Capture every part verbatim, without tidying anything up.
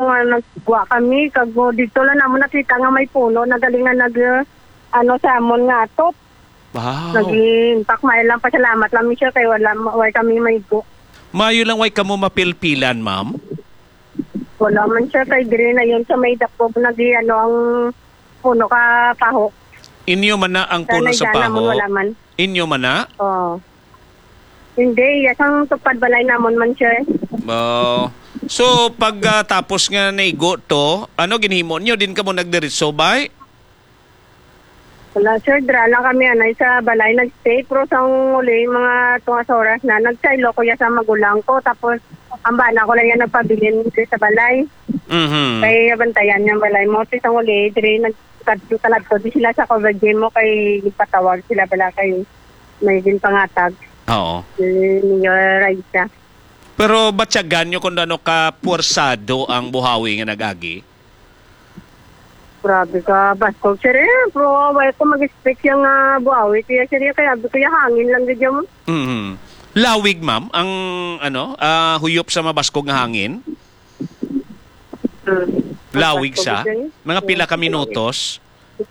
nga nagwa kami kag mo dito lang namo nakita nga may puno nagaling nga nag uh, ano sa amon nga atop. Wow. Naging pakmay lang pasalamat lang mi siya kay wala way kami may go. Mayo lang way kamo mapilpilan, ma'am. Wala man siya kay dire na yun sa may dapog nagi ano ang puno ka paho. Inyo man na ang puno sa paho. Wala man. Inyo man na? Oo. Hindi, yasang tupad balay namon man siya. Oh. So pag uh, tapos nga naigo to, ano ginhimo nyo din kamo nagdiretso bay? Wala sir, dra lang kami anay sa balay nagstay pero sang uli mga tungas oras na nagsaylo ko ya sa magulang ko tapos ang bana ko lang yan nagpabilin sa balay. Mhm. Kaya bantayan yung balay mo sang uli dire nagkadto talagto di sila sa cover gym mo kay ipatawag sila bala kay may din pangatag. Oo. Niyo Raisa. Pero batyagan nyo kung ano ka puwersado ang buhawi nga nag-agi? Grabe ka, basko. Sir, pero wala ko mag-expect yung uh, buhawi. Kaya sir, kaya kaya hangin lang din mo. Mm-hmm. Lawig, ma'am, ang ano, uh, huyop sa mabaskog nga hangin? Hmm. Lawig sa? Mga pila ka minutos?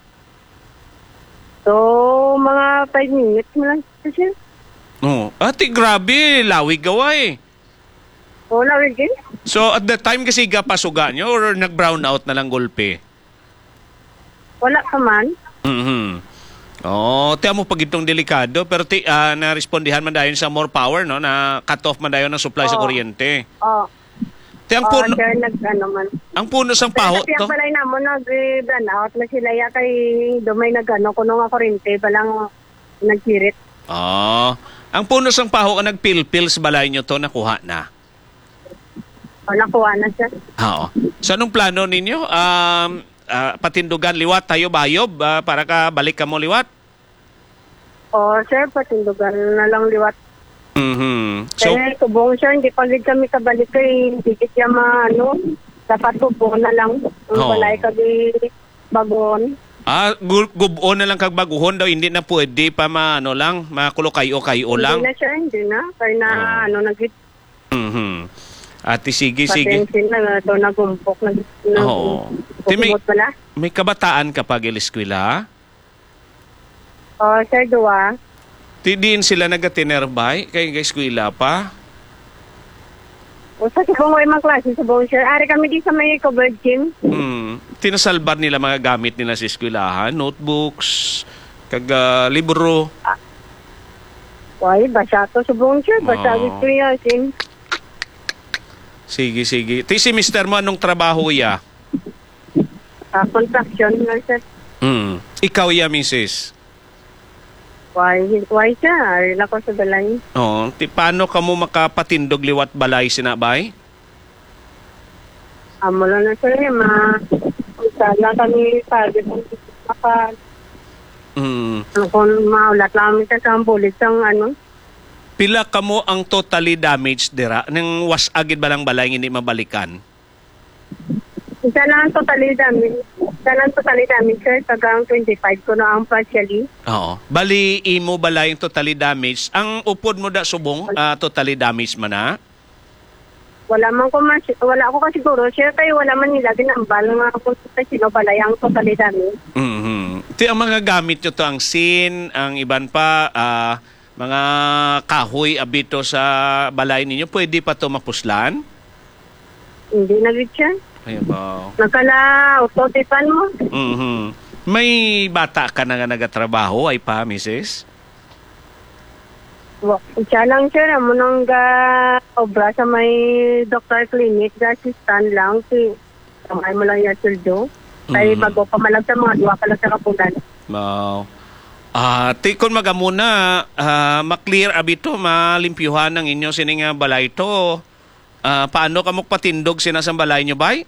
So, mga five minutes mo lang, sir. Oh, ati grabe, lawig gaway. Oh, lawig eh. So at the time kasi gapasuga nyo or nag-brown out na lang gulpe? Wala ka man. Mhm. Oh, tiyan mo pag itong delikado pero ti, uh, na-respondihan man dayon sa more power no na cut off man dayon ng supply oh. sa kuryente. Oh. Tiyan oh, puno. Sir, nag, ano man. Ang puno sang paho to. Kaya balay na mo nag-brown out na sila ya kay dumay nagano kuno nga kuryente balang nagkirit. Oh. Ang puno sang paho ka nagpilpil sa balay nyo to, nakuha na? O, nakuha na siya. Oo. So, anong plano ninyo? Um, uh, patindugan, liwat, tayo bayob, uh, para ka balik ka mo liwat? O, sir, patindugan na lang liwat. Mm-hmm. So, kaya kubong siya, hindi pagid kami kabalik kay hindi kaya maano, dapat kubong na lang. Ang oh. balay kami bagon. Ah, gubon na lang kag baguhon daw, hindi na pwede pa maano lang, makulo kayo-kayo lang. Hindi na siya, hindi na. Kaya na, oh. ano, nagit. Mhm. Ate, sige, sige. Patensin na, ito nagumpok. Nag, Oo. Oh. May, may kabataan ka pag iliskwila? Oo, oh, sir, duwa. Di din sila nagatinerbay, kaya nga eskwila pa? O sa subong way mga klase, subong sir. Ari kami di sa may covered gym. Hmm. Tinasalbar nila mga gamit nila sa eskwelahan, notebooks, kag uh, libro. Ah. Why, basa to subong sir. Basa oh. ito yasin. Sige, sige. Ti si mister mo, anong trabaho ya? Uh, construction nga sir. Hmm. Ikaw ya, missus? Why, why siya? Ari na ko sa balay. Oo. Ti, paano ka mo makapatindog liwat balay sinabay? Amo lang na sir, ma. Sana kami sabi kung maka... Hmm. Kung maulat lang kami sa bulit ang ano. Pila ka mo ang totally damaged dira? Nang was agid balang balay hindi mabalikan? Isa lang totally damage. Isa lang totally damage sir. Tagang twenty-five ko na ang partially. Oo. Bali, imo balay yung totally damaged. Ang upod mo da subong, uh, totally damaged man na? Wala man ko mas, wala ako kasi siguro. Siya kayo wala man nila ginambal nga kung sa sino balay ang totally damage. Mm-hmm. Ito ang mga gamit nyo to, ang sin, ang iban pa, uh, mga kahoy abito sa balay ninyo, pwede pa to mapuslan? Hindi na rin siya. Ay, wow. Nakala, autotipan mo. Mm-hmm. May bata ka na nga nagatrabaho, ay pa, missus? Siya lang siya, mo nang ga-obra sa may doctor clinic, ga-assistant lang, si kamay mo lang yung suldo. Kaya mm-hmm. bago pamalag sa mga duwa pala sa kapunan. Wow. Ah, uh, tikon magamuna, uh, ma-clear abito, malimpyuhan ng inyo sining balay to. Uh, paano ka magpatindog sinasang balay nyo, bay?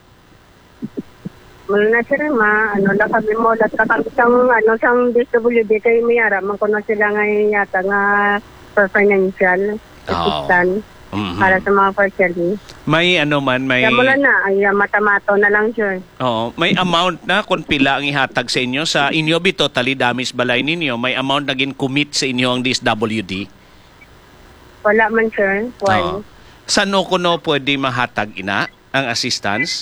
Mula na sila, ma, ano lang kami mo, lahat ka kami sang, ano, sang D S W D kayo mayara, man ko na sila ngayon yata nga for financial assistance oh. mm-hmm. para sa mga partially. May ano man, may... Kaya mula na, ay uh, matamato na lang siya. Oo, may amount na kung pila ang ihatag sa inyo sa inyo bi totally damaged balay ninyo, may amount na gin-commit sa inyo ang D S W D? Wala man, sir. Why? Oo. Saan ko no pwede mahatag ina ang assistance?